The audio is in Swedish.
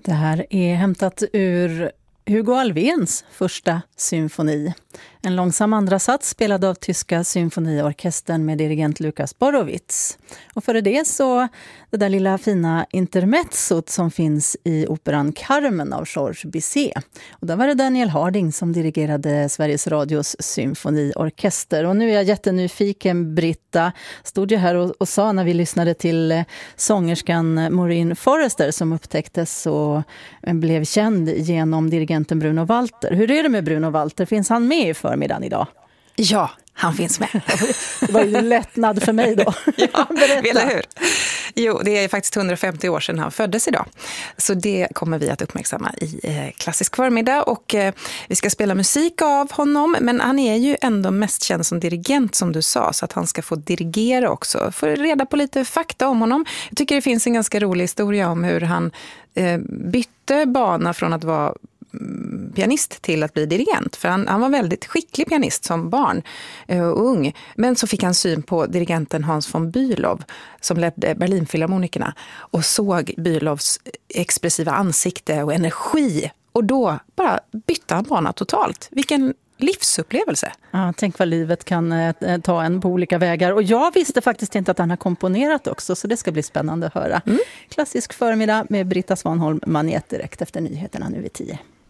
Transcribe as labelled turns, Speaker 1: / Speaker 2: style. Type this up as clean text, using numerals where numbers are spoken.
Speaker 1: Det här är hämtat ur Hugo Alfvéns första symfoni. En långsam andra sats spelad av tyska symfoniorkestern med dirigent Lukas Borowitz. Och före det så det där lilla fina intermezzot som finns i operan Carmen av Georges Bizet. Och där var det Daniel Harding som dirigerade Sveriges Radios symfoniorkester. Och nu är jag jättenyfiken, Britta. Stod jag här och sa när vi lyssnade till sångerskan Maureen Forrester som upptäcktes och blev känd genom dirigenten Bruno Walter. Hur är det med Bruno Walter? Finns han med i förmiddagen idag?
Speaker 2: Ja, han finns med.
Speaker 1: Det var ju en lättnad för mig då.
Speaker 2: Ja, eller hur? Jo, det är faktiskt 150 år sedan han föddes idag. Så det kommer vi att uppmärksamma i klassisk förmiddag. Och vi ska spela musik av honom. Men han är ju ändå mest känd som dirigent som du sa. Så att han ska få dirigera också. Få reda på lite fakta om honom. Jag tycker det finns en ganska rolig historia om hur han bytte bana från att vara pianist till att bli dirigent. För han var väldigt skicklig pianist som barn och ung. Men så fick han syn på dirigenten Hans von Bülow som ledde Berlinfilharmonikerna och såg Bülows expressiva ansikte och energi. Och då bara bytte han bana totalt. Vilken livsupplevelse.
Speaker 1: Ja, tänk vad livet kan ta en på olika vägar. Och jag visste faktiskt inte att han har komponerat också, så det ska bli spännande att höra. Klassisk förmiddag med Britta Svanholm, Magnet direkt efter nyheterna nu vid 10.